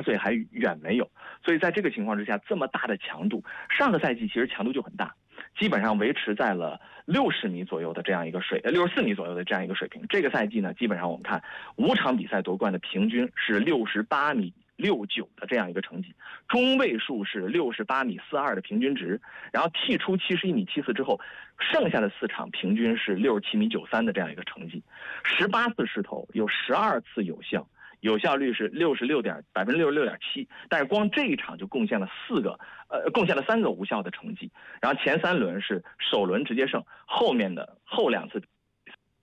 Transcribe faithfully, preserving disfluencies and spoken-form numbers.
岁还远没有。所以在这个情况之下，这么大的强度，上个赛季其实强度就很大，基本上维持在了六十米左右的这样一个水，呃，六十四米左右的这样一个水平。这个赛季呢，基本上我们看五场比赛夺冠的平均是六十八米六九的这样一个成绩，中位数是六十八米四二的平均值，然后剔出七十一米七四之后，剩下的四场平均是六十七米九三的这样一个成绩，十八次试投有十二次有效。有效率是六十六点百分之六十六点七，但是光这一场就贡献了四个，呃，贡献了三个无效的成绩。然后前三轮是首轮直接胜，后面的后两次